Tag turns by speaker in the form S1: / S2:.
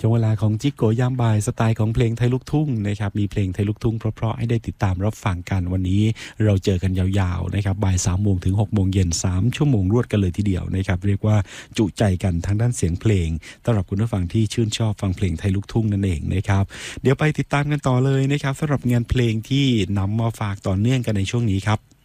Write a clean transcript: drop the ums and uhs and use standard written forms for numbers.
S1: ช่วงเวลาของจิกโกยามบ่ายสไตล์ของเพลงไทยลูกทุ่งนะครับมีเพลงไทยลูกทุ่งเพราะๆให้ได้ติดตามรับฟังกันวันนี้เราเจอกันยาวๆนะครับบ่าย3 โมงถึง 6 โมงเย็น3 ชั่วโมงรวดกันเลยทีเดียวนะครับเรียกว่าจุใจกันทางด้านเสียงเพลงสำหรับคุณผู้ฟังที่ชื่นชอบฟังเพลงไทยลูกทุ่งนั่นเองนะครับเดี๋ยวไปติดตามกันต่อเลยนะครับสำหรับงานเพลงที่นำมาฝากต่อเนื่องกันในช่วงนี้ครับ